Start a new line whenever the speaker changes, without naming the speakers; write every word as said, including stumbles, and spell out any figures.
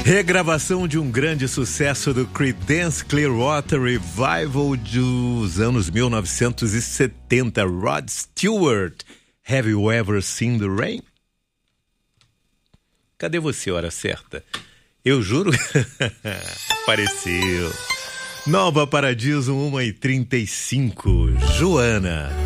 Regravação de um grande sucesso do Creedence Clearwater Revival dos anos mil novecentos e setenta, Rod Stewart. Have you ever seen the rain? Cadê você, hora certa? Eu juro. Apareceu. Nova Paradiso, uma e trinta e cinco. Joana.